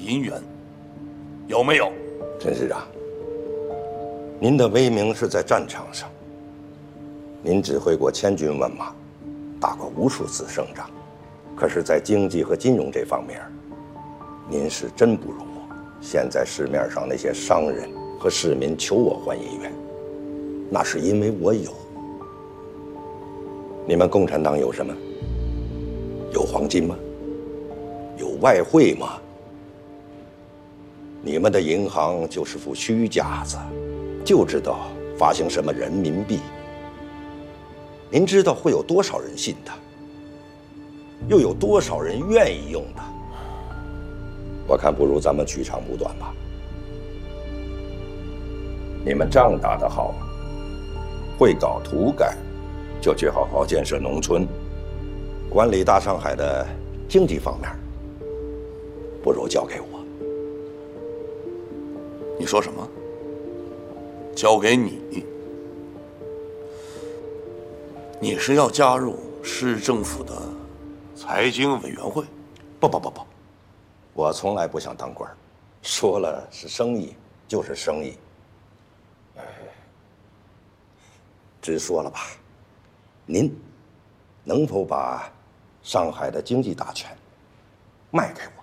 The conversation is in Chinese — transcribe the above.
银元，有没有？ 陈师长，您的威名是在战场上，您指挥过千军万马，打过无数次胜仗，可是，在经济和金融这方面，您是真不如我。现在市面上那些商人和市民求我还银元，那是因为我有。你们共产党有什么？有黄金吗？有外汇吗？你们的银行就是副虚架子，就知道发行什么人民币。您知道会有多少人信它，又有多少人愿意用它？我看不如咱们取长补短吧。你们仗打得好，会搞土改，就去好好建设农村，管理大上海的经济方面，不如交给我。 你说什么？交给你？你是要加入市政府的财经委员会？ 不，我从来不想当官，说了是生意就是生意。直说了吧，您能否把上海的经济大权卖给我？